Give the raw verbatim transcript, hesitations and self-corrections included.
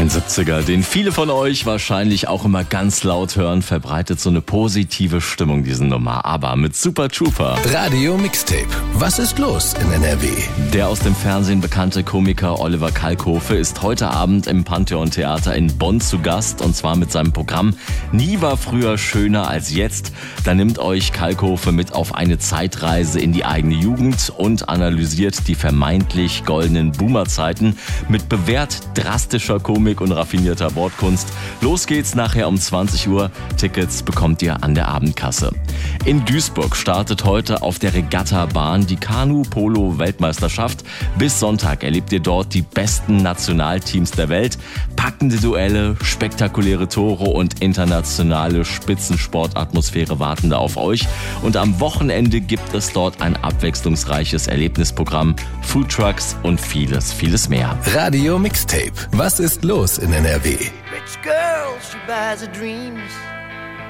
Ein siebziger, den viele von euch wahrscheinlich auch immer ganz laut hören, verbreitet so eine positive Stimmung, diese Nummer. Aber mit Super Trooper. Radio Mixtape. Was ist los in N R W? Der aus dem Fernsehen bekannte Komiker Oliver Kalkofe ist heute Abend im Pantheon Theater in Bonn zu Gast, und zwar mit seinem Programm Nie war früher schöner als jetzt. Da nimmt euch Kalkofe mit auf eine Zeitreise in die eigene Jugend und analysiert die vermeintlich goldenen Boomerzeiten mit bewährt drastischer Komik und raffinierter Wortkunst. Los geht's nachher um zwanzig Uhr. Tickets bekommt ihr an der Abendkasse. In Duisburg startet heute auf der Regattabahn die Kanu-Polo-Weltmeisterschaft. Bis Sonntag erlebt ihr dort die besten Nationalteams der Welt. Packende Duelle, spektakuläre Tore und internationale Spitzensportatmosphäre warten da auf euch. Und am Wochenende gibt es dort ein abwechslungsreiches Erlebnisprogramm, Foodtrucks und vieles, vieles mehr. Radio Mixtape. Was ist los in N R W? Rich girl, she buys her dreams.